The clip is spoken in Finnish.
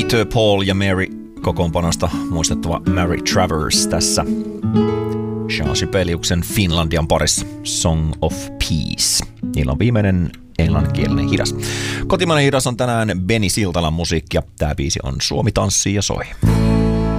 Peter, Paul ja Mary kokoonpanosta muistettava Mary Travers tässä Jean Sibeliuksen Finlandian parissa Song of Peace. Niillä on viimeinen englanninkielinen hidas. Kotimainen hidas on tänään Beni Siltalan musiikkia. Tää biisi on Suomi tanssii ja soi.